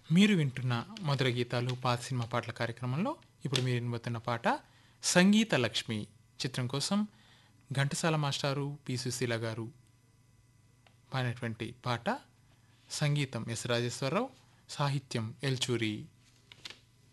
మీరు వింటున్న మధుర గీతాలు పాత సినిమా పాటల కార్యక్రమంలో ఇప్పుడు మీరు వినబోతున్న పాట సంగీత లక్ష్మి చిత్రం కోసం ఘంటసాల మాస్టారు పి సుశీల గారు పాడినటువంటి పాట. సంగీతం ఎస్ రాజేశ్వరరావు, సాహిత్యం ఎల్చూరి.